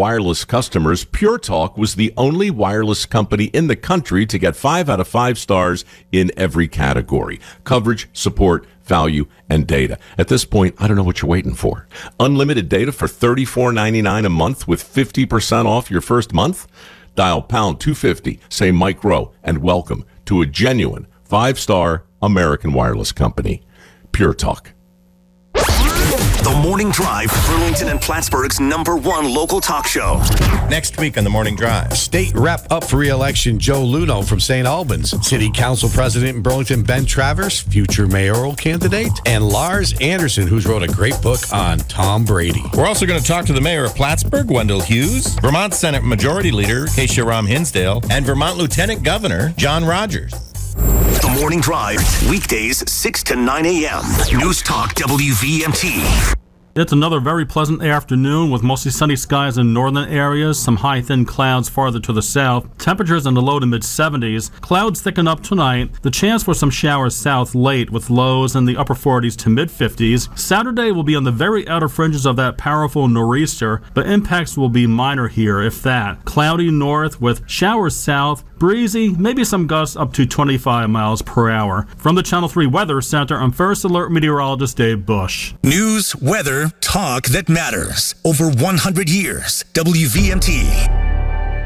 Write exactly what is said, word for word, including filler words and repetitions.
wireless customers, Pure Talk was the only wireless company in the country to get five out of five stars in every category: coverage, support, value, and data. At this point, I don't know what you're waiting for. Unlimited data for thirty-four ninety-nine a month with fifty percent off your first month? Dial pound two fifty, say Mike Rowe, and welcome to a genuine five-star American wireless company. Pure Talk. The Morning Drive, Burlington and Plattsburgh's number one local talk show. Next week on The Morning Drive. State Rep up for re-election Joe Luno from Saint Albans. City Council President in Burlington Ben Travers, future mayoral candidate. And Lars Anderson, who's wrote a great book on Tom Brady. We're also going to talk to the mayor of Plattsburgh, Wendell Hughes, Vermont Senate Majority Leader Keisha Ram Hinsdale, and Vermont Lieutenant Governor John Rogers. The Morning Drive, weekdays six to nine a.m. News Talk W V M T. It's another very pleasant afternoon with mostly sunny skies in northern areas, some high thin clouds farther to the south. Temperatures in the low to mid seventies. Clouds thicken up tonight. The chance for some showers south late with lows in the upper forties to mid fifties. Saturday will be on the very outer fringes of that powerful nor'easter, but impacts will be minor here, if that. Cloudy north with showers south. Breezy, maybe some gusts up to twenty-five miles per hour. From the Channel three Weather Center, I'm First Alert Meteorologist Dave Bush. News, weather, talk that matters. Over one hundred years. W V M T.